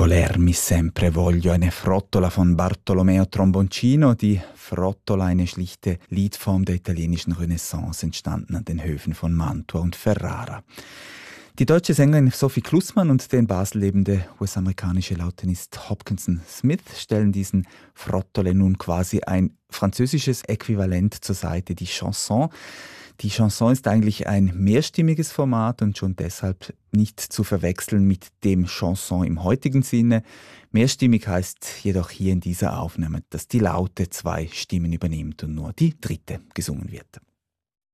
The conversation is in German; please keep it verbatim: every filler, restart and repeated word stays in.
volermi sempre voglio, eine Frottola von Bartolomeo Tromboncino. Die Frottola, eine schlichte Liedform der italienischen Renaissance, entstanden an den Höfen von Mantua und Ferrara. Die deutsche Sängerin Sophie Klussmann und der in Basel lebende U S-amerikanische Lautenist Hopkinson Smith stellen diesen Frottole nun quasi ein französisches Äquivalent zur Seite, die Chanson. Die Chanson ist eigentlich ein mehrstimmiges Format und schon deshalb nicht zu verwechseln mit dem Chanson im heutigen Sinne. Mehrstimmig heißt jedoch hier in dieser Aufnahme, dass die Laute zwei Stimmen übernimmt und nur die dritte gesungen wird.